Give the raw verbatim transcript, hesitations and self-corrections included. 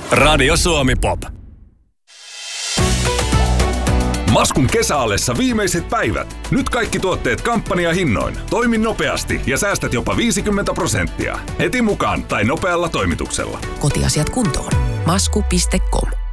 Radio Suomi Pop. Maskun kesäalessa viimeiset päivät. Nyt kaikki tuotteet kampanjahinnoin. Toimi nopeasti ja säästät jopa viisikymmentä prosenttia. Heti mukaan tai nopealla toimituksella. Kotiasiat kuntoon. masku piste com